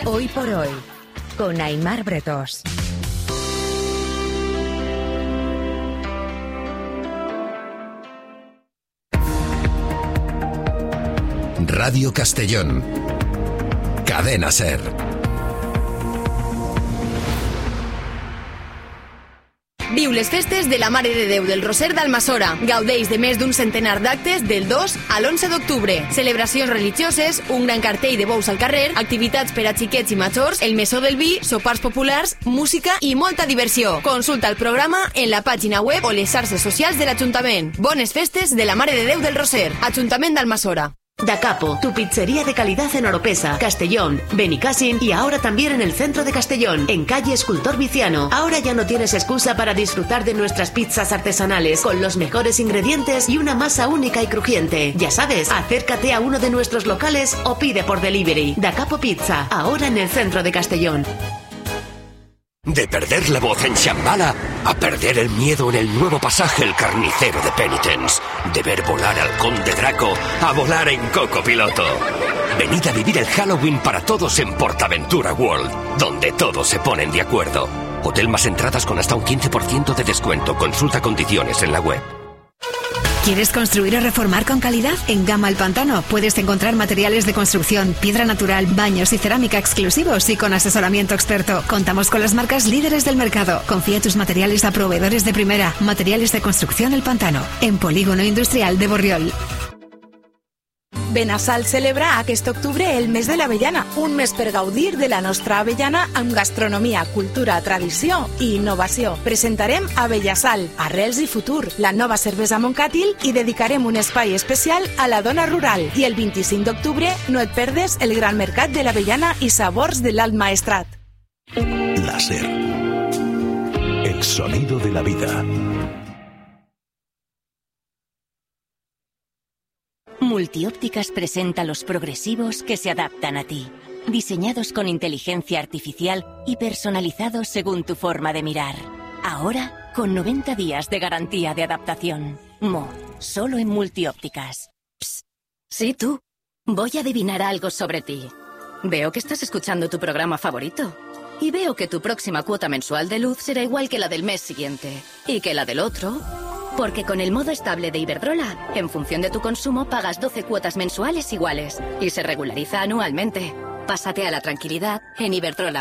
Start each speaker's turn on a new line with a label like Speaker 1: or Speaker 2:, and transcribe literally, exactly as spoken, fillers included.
Speaker 1: Hoy por hoy, con Aimar Bretós.
Speaker 2: Radio Castellón. Cadena SER.
Speaker 3: Viu les festes de la Mare de Déu del Roser d'Almassora. Gaudeix de més d'un centenar d'actes del dos a l'onze d'octubre. Celebracions religioses, un gran cartell de bous al carrer, activitats per a xiquets i majors, el mesó del vi, sopars populars, música i molta diversió. Consulta el programa en la pàgina web o les xarxes socials de l'Ajuntament. Bones festes de la Mare de Déu del Roser. Ajuntament d'Almassora.
Speaker 4: Da Capo, tu pizzería de calidad en Oropesa, Castellón, Benicàssim y ahora también en el centro de Castellón, en calle Escultor Viciano. Ahora ya no tienes excusa para disfrutar de nuestras pizzas artesanales con los mejores ingredientes y una masa única y crujiente. Ya sabes, acércate a uno de nuestros locales o pide por delivery. Da Capo Pizza, ahora en el centro de Castellón.
Speaker 5: De perder la voz en Shambhala a perder el miedo en el nuevo pasaje El Carnicero de Penitence. De ver volar al Conde Draco a volar en Coco Piloto. Venid a vivir el Halloween para todos en Portaventura World, donde todos se ponen de acuerdo. Hotel más entradas con hasta un quince por ciento de descuento. Consulta condiciones en la web.
Speaker 6: ¿Quieres construir o reformar con calidad? En Gama El Pantano puedes encontrar materiales de construcción, piedra natural, baños y cerámica exclusivos y con asesoramiento experto. Contamos con las marcas líderes del mercado. Confía tus materiales a proveedores de primera. Materiales de construcción El Pantano, en Polígono Industrial de Borriol.
Speaker 7: Benassal celebra aquest octubre el mes de l'avellana, un mes per gaudir de la nostra avellana amb gastronomia, cultura, tradició i innovació. Presentarem Avellassal, Arrels i Futur, la nova cervesa Montcàtil i dedicarem un espai especial a la dona rural. I el vint-i-cinc d'octubre no et perdes el gran mercat de l'avellana i sabors de l'Alt Maestrat.
Speaker 8: La SER. El sonido de la vida.
Speaker 9: Multiópticas presenta los progresivos que se adaptan a ti, diseñados con inteligencia artificial y personalizados según tu forma de mirar. Ahora, con noventa días de garantía de adaptación. Mo, solo en Multiópticas.
Speaker 10: Psst. Sí, tú. Voy a adivinar algo sobre ti. Veo que estás escuchando tu programa favorito. Y veo que tu próxima cuota mensual de luz será igual que la del mes siguiente. Y que la del otro... Porque con el modo estable de Iberdrola, en función de tu consumo pagas doce cuotas mensuales iguales y se regulariza anualmente. Pásate a la tranquilidad en iberdrola.